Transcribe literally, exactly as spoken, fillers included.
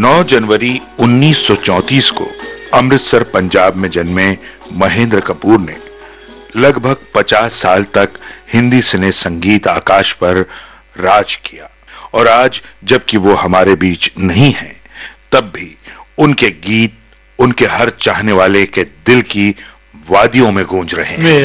नौ जनवरी उन्नीस सौ चौंतीस को अमृतसर पंजाब में जन्मे महेंद्र कपूर ने लगभग पचास साल तक हिंदी सिने संगीत आकाश पर राज किया और आज जबकि वो हमारे बीच नहीं हैं, तब भी उनके गीत उनके हर चाहने वाले के दिल की वादियों में गूंज रहे हैं।